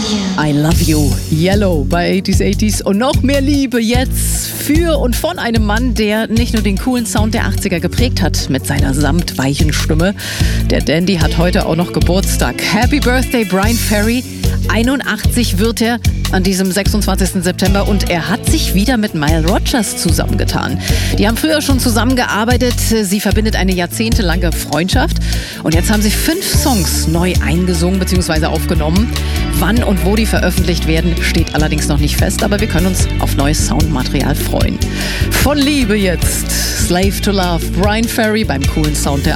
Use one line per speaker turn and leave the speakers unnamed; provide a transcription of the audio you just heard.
I love you. Yellow bei 80s und noch mehr Liebe jetzt für und von einem Mann, der nicht nur den coolen Sound der 80er geprägt hat mit seiner samtweichen Stimme. Der Dandy hat heute auch noch Geburtstag. Happy Birthday, Bryan Ferry. 81 wird er an diesem 26. September und er hat sich wieder mit Nile Rodgers zusammengetan. Die haben früher schon zusammengearbeitet. Sie verbindet eine jahrzehntelange Freundschaft und jetzt haben sie 5 Songs neu eingesungen bzw. aufgenommen. Wann und wo die veröffentlicht werden, steht allerdings noch nicht fest, aber wir können uns auf neues Soundmaterial freuen. Von Liebe jetzt, Slave to Love, Bryan Ferry beim coolen Sound der